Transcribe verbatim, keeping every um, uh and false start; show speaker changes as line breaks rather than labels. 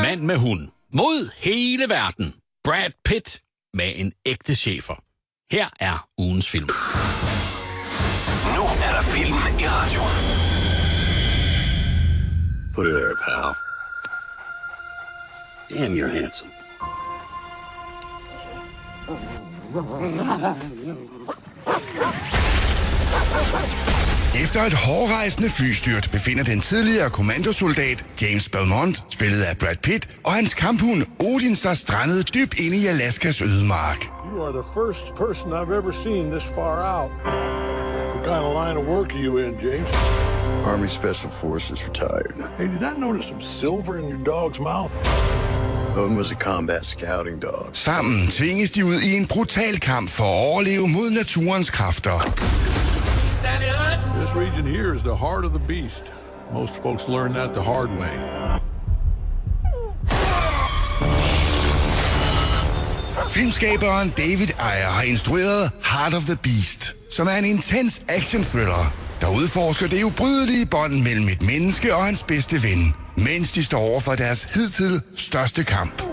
Mand med hund. Mod hele verden. Brad Pitt med en ægte chefer. Her er ugens film.
Nu er der film i radioen.
Put it there, pal. Damn, you're handsome.
Efter et hårdrejsende flystyrt befinder den tidligere kommandosoldat James Belmont, spillet af Brad Pitt, og hans kamphund Odin sig strandet dybt inde i Alaskas ødemark.
You are the first person I've ever seen this far out. What kind of line of work are you in, James?
Army Special Forces retired.
Hey, did I notice some silver in your dog's mouth?
Odin was a combat scouting dog.
Sammen tvinges de ud i en brutal kamp for at overleve mod naturens kræfter.
This region here is the heart of the beast. Most folks learn that the hard way.
Filmskaberen David Ayer har instrueret Heart of the Beast, som er en intens action-thriller, der udforsker det ubrydelige bånd mellem et menneske og hans bedste ven, mens de står over for deres hidtil største kamp.